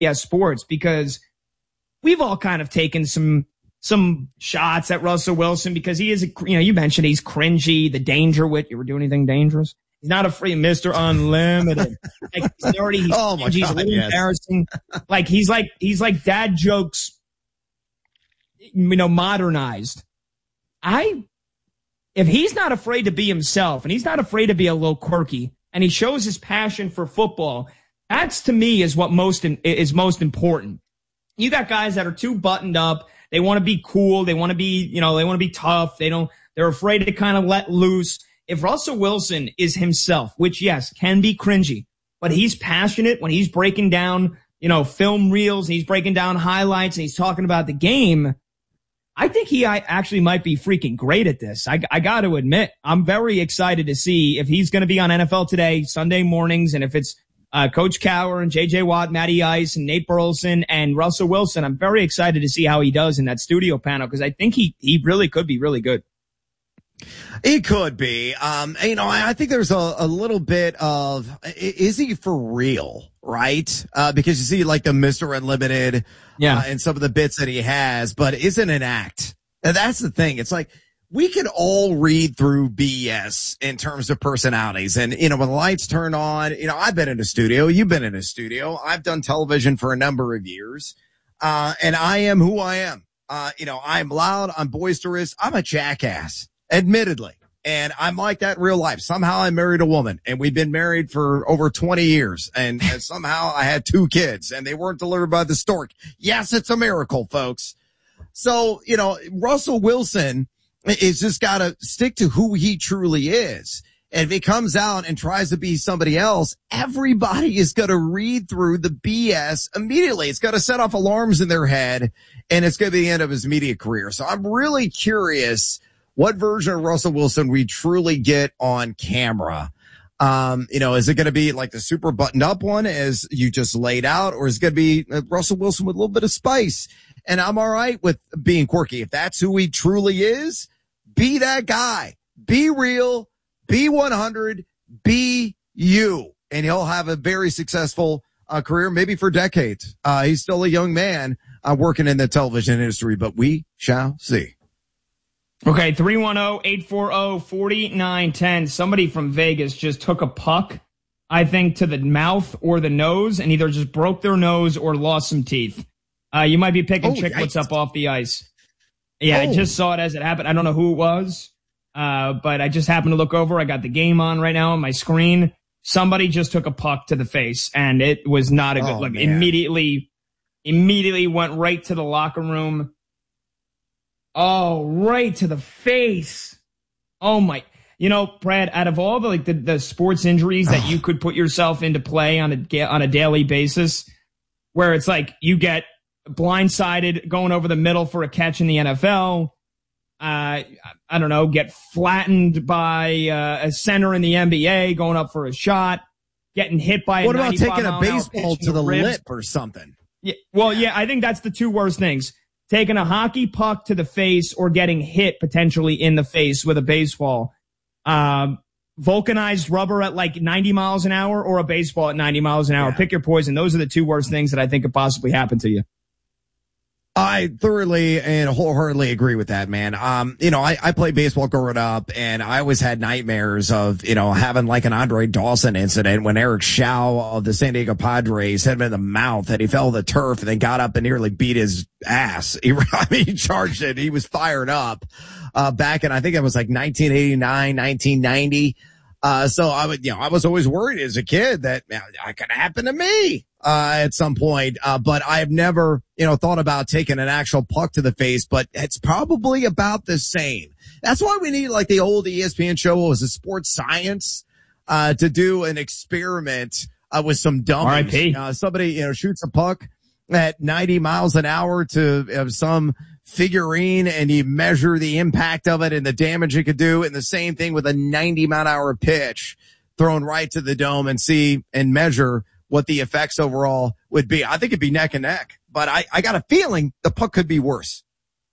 Sports, because we've all kind of taken some shots at Russell Wilson because he is, you mentioned he's cringy, the danger wit. You ever do anything dangerous? He's not a free Mr. Unlimited. Like he's already, he's a little embarrassing. Like he's like dad jokes, modernized. If he's not afraid to be himself and he's not afraid to be a little quirky and he shows his passion for football, that's to me is what is most important. You got guys that are too buttoned up. They want to be cool. They want to be, they want to be tough. They're afraid to kind of let loose. If Russell Wilson is himself, which yes, can be cringy, but he's passionate when he's breaking down, film reels, and he's breaking down highlights and he's talking about the game, I think he actually might be freaking great at this. I got to admit, I'm very excited to see if he's going to be on NFL Today Sunday mornings, and if it's Coach Cowher and J.J. Watt, Matty Ice, and Nate Burleson, and Russell Wilson. I'm very excited to see how he does in that studio panel because I think he really could be really good. He could be. I think there's a little bit of, is he for real? Right? Because you see like the Mr. Unlimited, and some of the bits that he has, but isn't an act. And that's the thing. It's like, we can all read through BS in terms of personalities. And, when the lights turn on, I've been in a studio. You've been in a studio. I've done television for a number of years. And I am who I am. I'm loud. I'm boisterous. I'm a jackass. Admittedly. And I'm like that in real life. Somehow I married a woman and we've been married for over 20 years. And somehow I had 2 kids and they weren't delivered by the stork. Yes, it's a miracle, folks. So, Russell Wilson is just got to stick to who he truly is. And if he comes out and tries to be somebody else, everybody is going to read through the BS immediately. It's going to set off alarms in their head and it's going to be the end of his media career. So I'm really curious what version of Russell Wilson we truly get on camera. Is it going to be like the super buttoned up one as you just laid out, or is it going to be Russell Wilson with a little bit of spice? And I'm all right with being quirky. If that's who he truly is, be that guy. Be real. Be 100. Be you. And he'll have a very successful career, maybe for decades. He's still a young man working in the television industry, but we shall see. Okay, 310-840-4910. Somebody from Vegas just took a puck, I think, to the mouth or the nose, and either just broke their nose or lost some teeth. You might be picking chicklets up off the ice. Yeah, I just saw it as it happened. I don't know who it was, but I just happened to look over. I got the game on right now on my screen. Somebody just took a puck to the face, and it was not a good look. Immediately went right to the locker room. Oh, right to the face. Oh my, Brad, out of all the sports injuries that you could put yourself into play on a daily basis, where it's like you get blindsided going over the middle for a catch in the NFL. I don't know, get flattened by a center in the NBA going up for a shot, getting hit by what about taking a baseball to the lip or something? Yeah, well, yeah, I think that's the 2 worst things. Taking a hockey puck to the face or getting hit potentially in the face with a baseball. Vulcanized rubber at like 90 miles an hour or a baseball at 90 miles an hour. Yeah. Pick your poison. Those are the 2 worst things that I think could possibly happen to you. I thoroughly and wholeheartedly agree with that, man. I played baseball growing up and I always had nightmares of, having like an Andre Dawson incident when Eric Schau of the San Diego Padres hit him in the mouth and he fell to the turf and then got up and nearly beat his ass. He charged it. He was fired up, back in, I think it was like 1989, 1990. So I was always worried as a kid that it could happen to me, at some point. But I've never, thought about taking an actual puck to the face, but it's probably about the same. That's why we need like the old ESPN show was a sports science, to do an experiment, with some dummies. R.I.P. Somebody, shoots a puck at 90 miles an hour to some figurine and you measure the impact of it and the damage it could do. And the same thing with a 90-mile-an-hour pitch thrown right to the dome and see and measure what the effects overall would be. I think it'd be neck and neck, but I got a feeling the puck could be worse.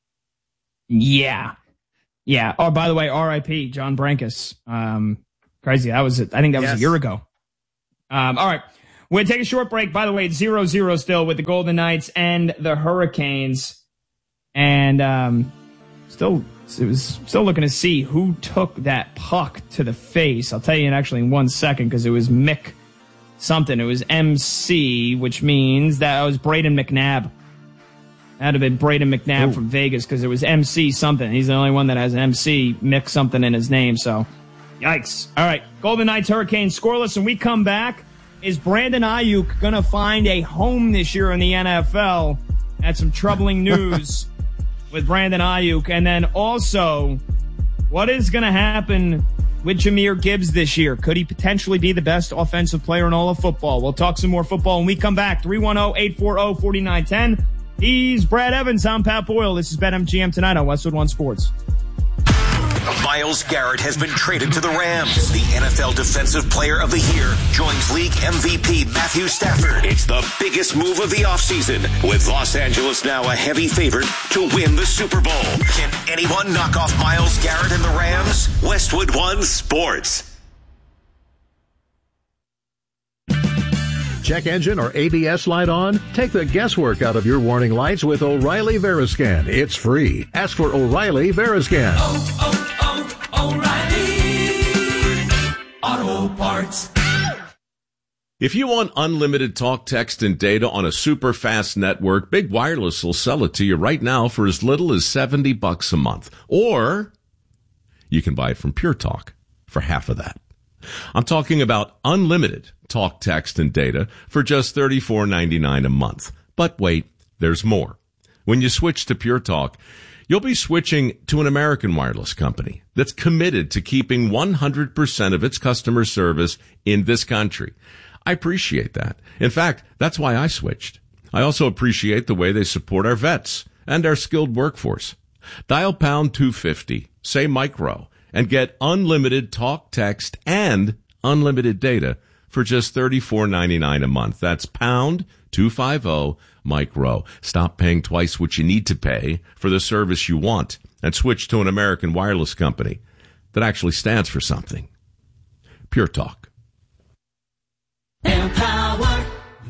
Yeah. Yeah. Oh, by the way, R.I.P. John Brankus. Crazy. I think that was a year ago. All right. We'll take a short break. By the way, it's 0-0 still with the Golden Knights and the Hurricanes. And still looking to see who took that puck to the face. I'll tell you actually in 1 second because it was Mick something. It was MC, which means that was Braden McNabb. That'd have been Braden McNabb from Vegas because it was MC something. He's the only one that has MC, Mick something in his name, so yikes. All right, Golden Knights, Hurricanes, scoreless. When we come back, is Brandon Ayuk going to find a home this year in the NFL? That's some troubling news with Brandon Ayuk. And then also, what is going to happen with Jahmyr Gibbs this year? Could he potentially be the best offensive player in all of football? We'll talk some more football when we come back. 310-840-4910. He's Brad Evans. I'm Pat Boyle. This is BetMGM tonight on Westwood One Sports. Myles Garrett has been traded to the Rams. The NFL Defensive Player of the Year joins league MVP Matthew Stafford. It's the biggest move of the offseason, with Los Angeles now a heavy favorite to win the Super Bowl. Can anyone knock off Myles Garrett and the Rams? Westwood One Sports. Check engine or ABS light on? Take the guesswork out of your warning lights with O'Reilly Veriscan. It's free. Ask for O'Reilly Veriscan. O'Reilly Auto Parts. If you want unlimited talk, text, and data on a super fast network, Big Wireless will sell it to you right now for as little as $70 a month. Or you can buy it from Pure Talk for half of that. I'm talking about unlimited talk, text, and data for just $34.99 a month. But wait, there's more. When you switch to Pure Talk, you'll be switching to an American wireless company that's committed to keeping 100% of its customer service in this country. I appreciate that. In fact, that's why I switched. I also appreciate the way they support our vets and our skilled workforce. Dial pound 250, say micro, and get unlimited talk, text, and unlimited data for just $34.99 a month. That's pound 250 micro. Stop paying twice what you need to pay for the service you want and switch to an American wireless company that actually stands for something. Pure Talk. Empower.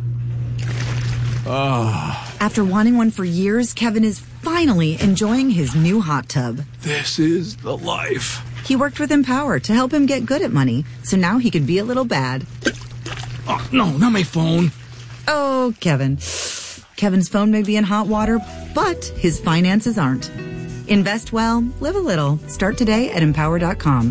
After wanting one for years, Kevin is finally enjoying his new hot tub. This is the life. He worked with Empower to help him get good at money, so now he could be a little bad. Oh, no, not my phone. Oh, Kevin. Kevin's phone may be in hot water, but his finances aren't. Invest well, live a little. Start today at Empower.com.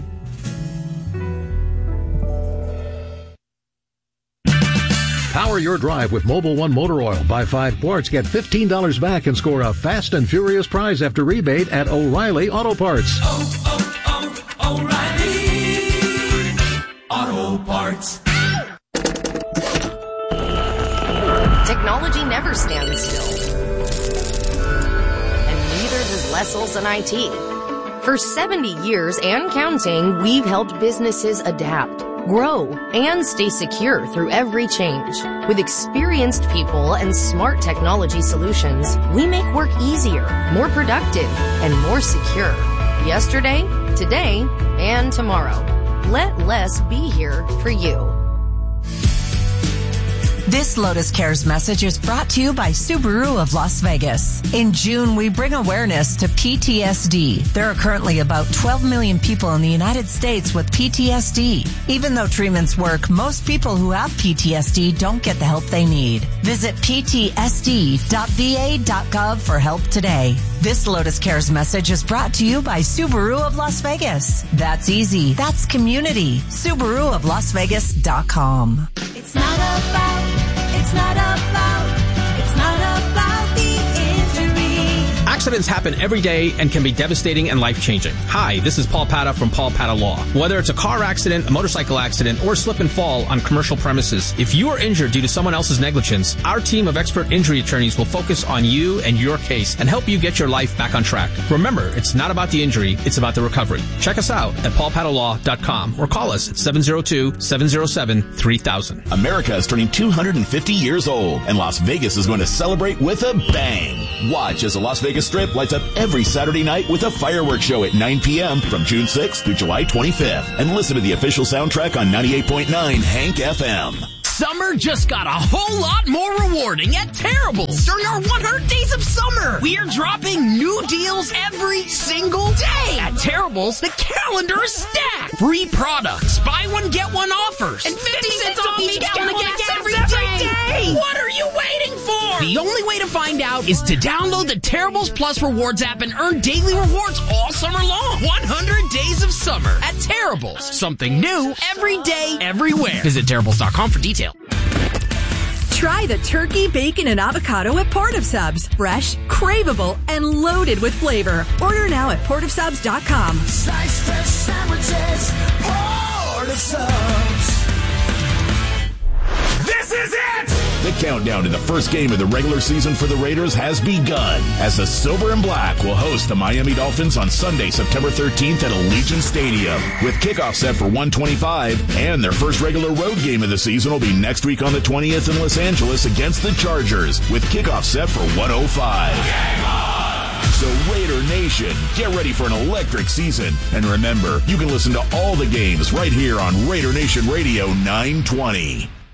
Power your drive with Mobil 1 Motor Oil. Buy 5 quarts, get $15 back, and score a fast and furious prize after rebate at O'Reilly Auto Parts. O'Reilly Auto Parts. Technology never stands still. And neither does Lesselson IT. For 70 years and counting, we've helped businesses adapt, grow, and stay secure through every change. With experienced people and smart technology solutions, we make work easier, more productive, and more secure. Yesterday, today, and tomorrow. Let less be here for you. This Lotus Cares message is brought to you by Subaru of Las Vegas. In June, we bring awareness to PTSD. There are currently about 12 million people in the United States with PTSD. Even though treatments work, most people who have PTSD don't get the help they need. Visit ptsd.va.gov for help today. This Lotus Cares message is brought to you by Subaru of Las Vegas. That's easy. That's community. SubaruofLasVegas.com. It's not about the injury. Accidents happen every day and can be devastating and life-changing. Hi, this is Paul Pata from Paul Pata Law. Whether it's a car accident, a motorcycle accident, or slip and fall on commercial premises, if you are injured due to someone else's negligence, our team of expert injury attorneys will focus on you and your case and help you get your life back on track. Remember, it's not about the injury, it's about the recovery. Check us out at paulpatalaw.com or call us at 702-707-3000. America is turning 250 years old, and Las Vegas is going to celebrate with a bang. Watch as the Las Vegas Strip lights up every Saturday night with a fireworks show at 9 p.m. from June 6th through July 25th. And listen to the official soundtrack on 98.9 Hank FM. Summer just got a whole lot more rewarding at Terrible's during our 100 Days of Summer. We are dropping new deals every single day. At Terrible's, the calendar is stacked. Free products, buy one, get one offers, and 50 cents off each gallon of gas every day. What are you waiting for? The only way to find out is to download the Terrible's Plus Rewards app and earn daily rewards all summer long. 100 Days of Summer at Terrible's. Something new every day, everywhere. Visit Terrible's.com for detail. Try the turkey, bacon, and avocado at Port of Subs. Fresh, craveable, and loaded with flavor. Order now at portofsubs.com. Slice fresh sandwiches, Port of Subs. This is it! The countdown to the first game of the regular season for the Raiders has begun as the Silver and Black will host the Miami Dolphins on Sunday, September 13th at Allegiant Stadium. With kickoff set for 1:25, and their first regular road game of the season will be next week on the 20th in Los Angeles against the Chargers, with kickoff set for 1:05. So Raider Nation, get ready for an electric season. And remember, you can listen to all the games right here on Raider Nation Radio 920.